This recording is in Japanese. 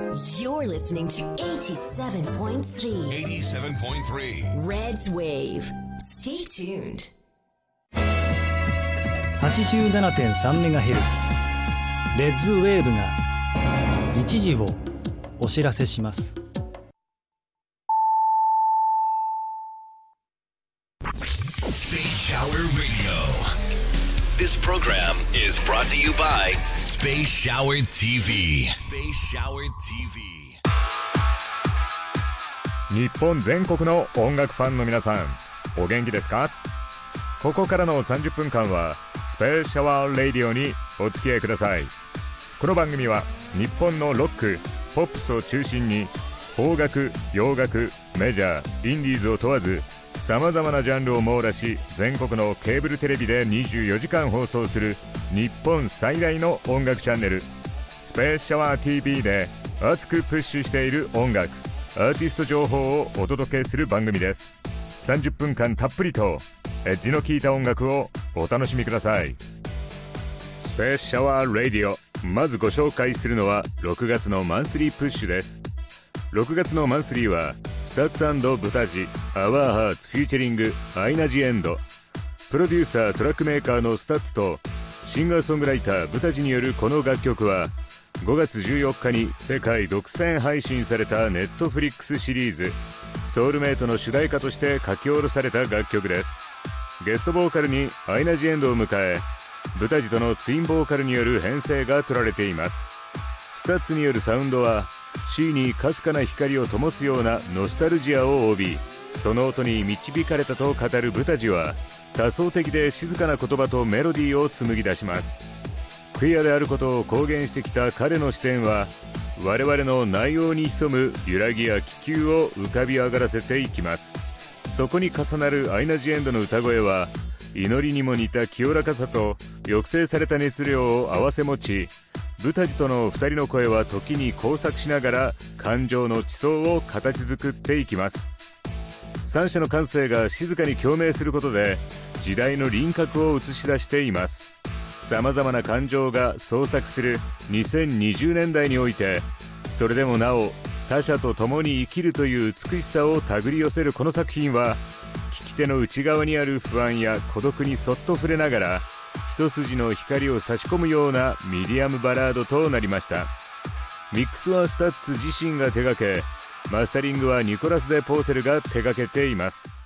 You're listening to 87.3 Reds Wave. Stay tuned. 87.3MHz レッズウェーブが一時をお知らせします。 Shower Radio. This program is brought to you by Space Shower TV. Space Shower TV. 日本全国の音楽ファンの皆さん、お元気ですか？ここからの30分間はスペースシャワーレディオにお付き合いください。この番組は日本のロック、ポップスを中心に邦楽、洋楽、メジャー、インディーズを問わずさまざまなジャンルを網羅し、全国のケーブルテレビで24時間放送する日本最大の音楽チャンネルスペースシャワー TV で熱くプッシュしている音楽、アーティスト情報をお届けする番組です。30分間たっぷりとエッジの効いた音楽をお楽しみください。スペースシャワーラディオ、まずご紹介するのは6月のマンスリープッシュです。6月のマンスリーはスタッツ&ブタジ、アワーハーツフューチャリングアイナジエンド、プロデューサートラックメーカーのスタッツとシンガーソングライターブタジによるこの楽曲は5月14日に世界独占配信されたネットフリックスシリーズソウルメイトの主題歌として書き下ろされた楽曲です。ゲストボーカルにアイナジエンドを迎え、ブタジとのツインボーカルによる編成が取られています。スタッツによるサウンドは C にかすかな光を灯すようなノスタルジアを帯び、その音に導かれたと語るブタジは多層的で静かな言葉とメロディーを紡ぎ出します。クイアであることを公言してきた彼の視点は我々の内容に潜む揺らぎや気球を浮かび上がらせていきます。そこに重なるアイナジエンドの歌声は祈りにも似た清らかさと抑制された熱量を併せ持ち、ブタジとの2人の声は時に交錯しながら感情の地層を形作っていきます。三者の感性が静かに共鳴することで時代の輪郭を映し出しています。さまざまな感情が創作する2020年代において、それでもなお他者と共に生きるという美しさを手繰り寄せるこの作品は、聴き手の内側にある不安や孤独にそっと触れながら一筋の光を差し込むようなミディアムバラードとなりました。ミックスはスタッツ自身が手掛け、マスタリングはニコラス・デ・ポーセルが手掛けています。